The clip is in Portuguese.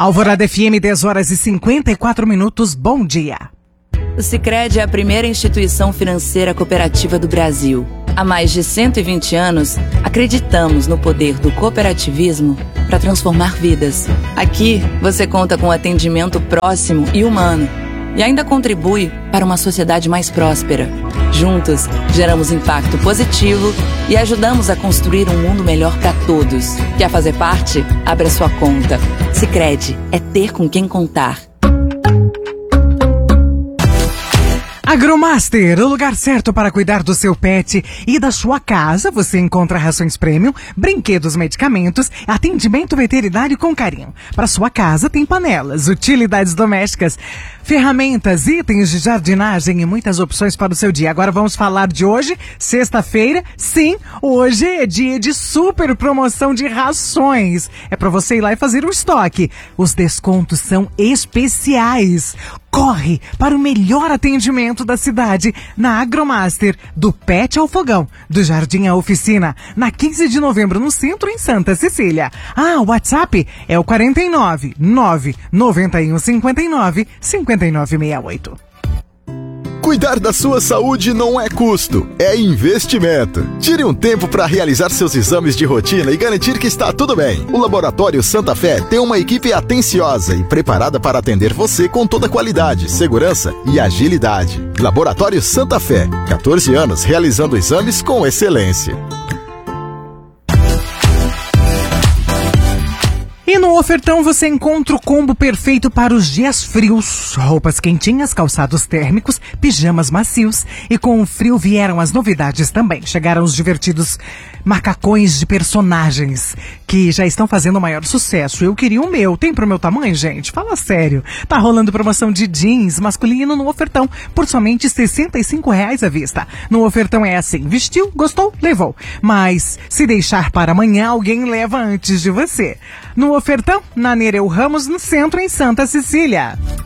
Alvorada FM, 10 horas e 54 minutos. Bom dia. O Sicredi é a primeira instituição financeira cooperativa do Brasil. Há mais de 120 anos, acreditamos no poder do cooperativismo para transformar vidas. Aqui, você conta com atendimento próximo e humano e ainda contribui para uma sociedade mais próspera. Juntos, geramos impacto positivo e ajudamos a construir um mundo melhor para todos. Quer fazer parte? Abra sua conta. Sicredi é ter com quem contar. Agromaster, o lugar certo para cuidar do seu pet e da sua casa. Você encontra rações premium, brinquedos, medicamentos, atendimento veterinário com carinho. Para sua casa tem panelas, utilidades domésticas, ferramentas, itens de jardinagem e muitas opções para o seu dia. Agora vamos falar de hoje, sexta-feira. Sim, hoje é dia de super promoção de rações. É para você ir lá e fazer o estoque. Os descontos são especiais. Corre para o melhor atendimento da cidade na Agromaster, do Pet ao Fogão, do Jardim à Oficina, na 15 de novembro, no centro, em Santa Cecília. O WhatsApp é o 49 991 59 5968. Cuidar da sua saúde não é custo, é investimento. Tire um tempo para realizar seus exames de rotina e garantir que está tudo bem. O Laboratório Santa Fé tem uma equipe atenciosa e preparada para atender você com toda qualidade, segurança e agilidade. Laboratório Santa Fé, 14 anos realizando exames com excelência. E no Ofertão você encontra o combo perfeito para os dias frios. Roupas quentinhas, calçados térmicos, pijamas macios. E com o frio vieram as novidades também. Chegaram os divertidos macacões de personagens que já estão fazendo o maior sucesso. Eu queria o meu. Tem pro meu tamanho, gente? Fala sério. Tá rolando promoção de jeans masculino no Ofertão por somente R$ 65,00 à vista. No Ofertão é assim. Vestiu, gostou, levou. Mas se deixar para amanhã, alguém leva antes de você. No Ofertão, na Nereu Ramos, no centro, em Santa Cecília.